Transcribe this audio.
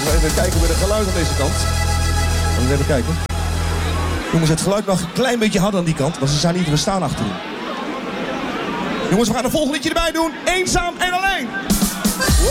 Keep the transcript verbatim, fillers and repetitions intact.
Even kijken bij het geluid aan deze kant. Laten we even kijken. Jongens, het geluid mag een klein beetje harder aan die kant, want ze zijn niet te verstaan achterin. Jongens, we gaan een volgende liedje erbij doen. Eenzaam en alleen.